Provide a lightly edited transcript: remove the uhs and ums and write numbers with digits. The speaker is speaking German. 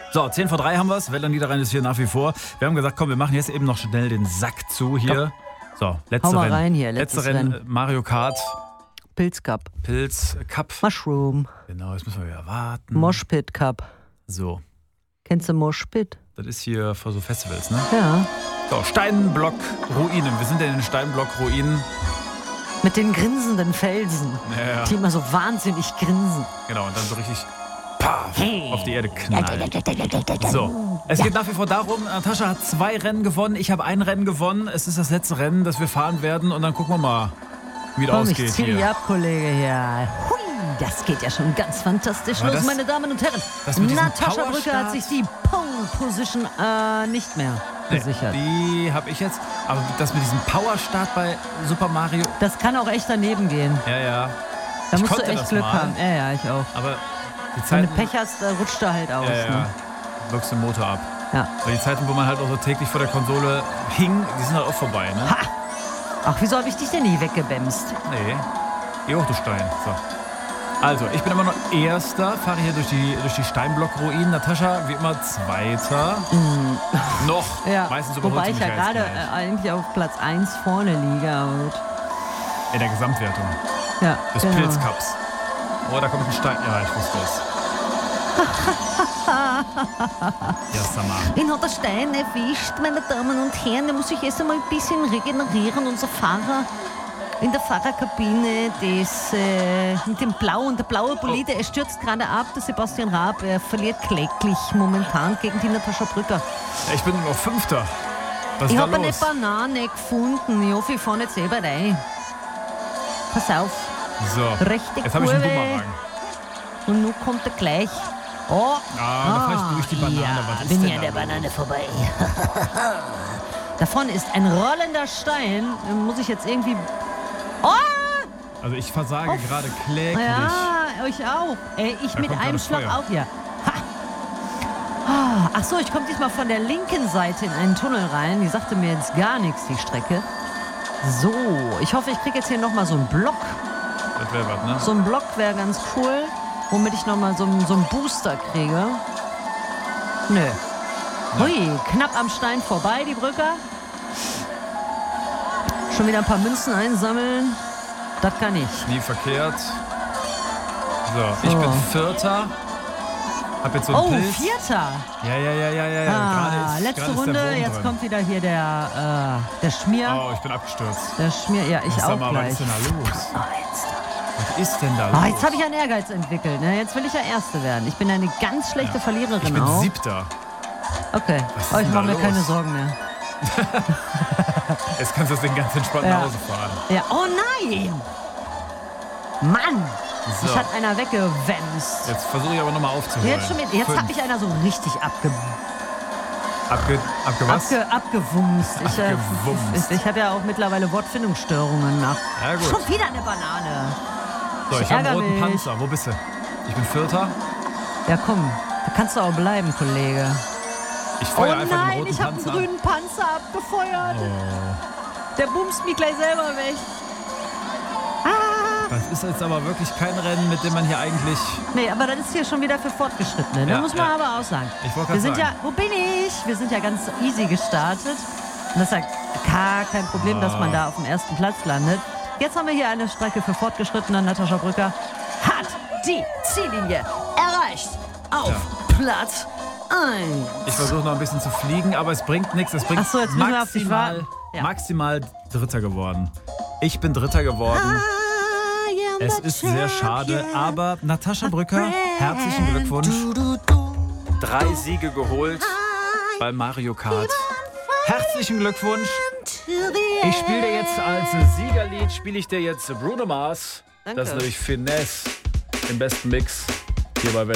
So, 10 vor 3 haben wir es. Welle Niederrhein ist hier nach wie vor. Wir haben gesagt, komm, wir machen jetzt eben noch schnell den Sack zu hier. So, letzte Hau mal Rennen. rein hier, letzte letztes Rennen. Rennen. Mario Kart. Pilz Cup. Pilz Cup. Mushroom. Genau, jetzt müssen wir wieder warten. Moshpit Cup. So, Kennst du Moshpit? das ist hier für so Festivals, ne? Ja. So, Steinblock-Ruinen. Wir sind in den Steinblock-Ruinen. Mit den grinsenden Felsen, Ja, die immer so wahnsinnig grinsen. genau, und dann so richtig auf die Erde knallen. So, es geht nach wie vor darum, Natascha hat 2 Rennen gewonnen, ich habe 1 Rennen gewonnen. Es ist das letzte Rennen, das wir fahren werden und dann gucken wir mal, wie es Komm, ausgeht ich zieh dich hier. ab, Kollege hier. Hui, das geht ja schon ganz fantastisch Aber los, das- meine Damen und Herren. das mit diesem Natascha Brücke hat Powerstart- sich die Pole Position nicht mehr gesichert. Die habe ich jetzt, aber das mit diesem Powerstart bei Super Mario, Das kann auch echt daneben gehen. ja. Da Ich musst du konnte echt das Glück mal. haben. Ja, ich auch. Aber die Wenn du Zeiten, Pech hast, rutscht er halt aus. ja, Ne? wirkst den Motor ab. Ja. Weil die Zeiten, wo man halt auch so täglich vor der Konsole hing, die sind halt auch vorbei, ne? Ach, wieso habe ich dich denn nie weggebämst? Nee. Geh hoch, du Stein. So. Also, ich bin immer noch Erster, fahre hier durch die Steinblock-Ruinen. Natascha, wie immer, Zweiter. Noch. Ja, Meistens überholt wobei sie ich mich ja jetzt gerade gleich. eigentlich auf Platz 1 vorne liege. Aber gut. In der Gesamtwertung Ja, des genau. Pilzcups. Oh, da kommt ein Stein. Ja, ich wusste es. Ja, Sama. Ihn hat der Stein erwischt, meine Damen und Herren. Der muss sich erst einmal ein bisschen regenerieren. Unser Fahrer in der Fahrerkabine, mit dem Blau und der blaue Bolide, er stürzt gerade ab. Der Sebastian Raab, er verliert kläglich momentan gegen die Natascha Brücker. Ja, ich bin nur noch Fünfter. Was ist Ich da habe eine los? Banane gefunden. Ich hoffe, ich fahre jetzt selber rein. Pass auf, So, rechte jetzt habe ich einen Kurve. Bumerang. Und nun kommt er gleich. Oh, Da fahre ich durch die Banane. ja, Was ist bin denn ja an da der los? Banane vorbei. Da vorne ist ein rollender Stein. Den muss ich jetzt irgendwie... Oh! Also ich versage gerade kläglich. Ja, euch auch. Ich Da mit kommt einem gerade Schlag Feuer. auch hier. Ach so, ich komme diesmal von der linken Seite in einen Tunnel rein. Die sagte mir jetzt gar nichts, die Strecke. So, ich hoffe, ich kriege jetzt hier nochmal so einen Block. Das wäre was, ne? So ein Block wäre ganz cool, womit ich nochmal so einen Booster kriege. Nö. Hui, knapp am Stein vorbei, die Brücker. Schon wieder ein paar Münzen einsammeln. Das kann ich. Nie verkehrt. So, ich bin Vierter. Hab jetzt so einen Oh, Pilz. Vierter. Ja. Letzte gerade ist Runde, der Wurm jetzt drin. kommt wieder hier der Schmier. Oh, ich bin abgestürzt. Der Schmier, ja, ich Sag auch mal, was gleich. ist denn da los? Oh, Was ist denn da los? jetzt habe ich einen Ehrgeiz entwickelt. Ne? Jetzt will ich ja Erste werden. Ich bin eine ganz schlechte Verliererin Ich bin auch. Siebter. Okay, Was ist ich denn mache da mir keine los? Sorgen mehr. Jetzt kannst du das Ding ganz entspannt Ja. nach Hause fahren. Ja, oh nein! Mann! So, Mich hat einer weggewämst. jetzt versuche ich aber nochmal aufzuholen. Jetzt Fünf. hat mich einer so richtig Abgewasst? abgewumst. Abgewumst. Ich habe ja auch mittlerweile Wortfindungsstörungen nach. Ja, gut. Schon wieder eine Banane. So, ich ich habe einen ärgere roten mich. Panzer. Wo bist du? Ich bin Vierter. Ja, komm. Da kannst du auch bleiben, Kollege. Ich Oh feuere einfach den nein, roten ich habe einen Panzer. grünen Panzer abgefeuert. Oh. Der bumst mich gleich selber weg. Das ist jetzt aber wirklich kein Rennen, mit dem man hier eigentlich... Nee, aber das ist hier schon wieder für Fortgeschrittene. Ne? Ja, muss man ja. aber auch sagen. Ich wollte Wir gerade sind ja, sagen. wo bin ich? Wir sind ja ganz easy gestartet. Und das ist ja gar kein Problem, dass man da auf dem ersten Platz landet. Jetzt haben wir hier eine Strecke für Fortgeschrittene. Natascha Brücker hat die Ziellinie erreicht. Auf Platz 1. Ich versuche noch ein bisschen zu fliegen, aber es bringt nichts. Es bringt Ach so, jetzt müssen wir auf dich warten. Ja. maximal Dritter geworden. Ich bin Dritter geworden. Es ist sehr schade, aber Natascha Brücker, herzlichen Glückwunsch. 3 Siege geholt bei Mario Kart. Herzlichen Glückwunsch. Ich spiele dir jetzt als Siegerlied, spiele ich dir jetzt Bruno Mars. Danke. Das ist nämlich Finesse im besten Mix hier bei Welle.